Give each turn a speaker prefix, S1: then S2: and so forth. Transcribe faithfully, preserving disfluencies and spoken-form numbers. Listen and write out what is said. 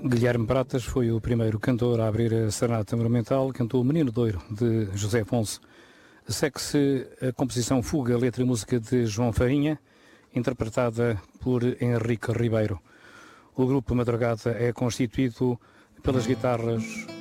S1: Guilherme Pratas foi o primeiro cantor a abrir a Serenata Monumental, cantou o Menino Doiro, de José Afonso. Segue-se a composição Fuga, letra e música de João Farinha, interpretada por Henrique Ribeiro. O grupo Madrugada é constituído pelas guitarras